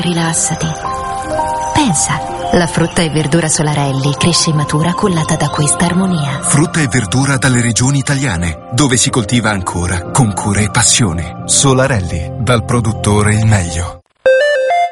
rilassati. Pensa, la frutta e verdura Solarelli cresce e matura cullata da questa armonia. Frutta e verdura dalle regioni italiane, dove si coltiva ancora con cura e passione. Solarelli, dal produttore il meglio.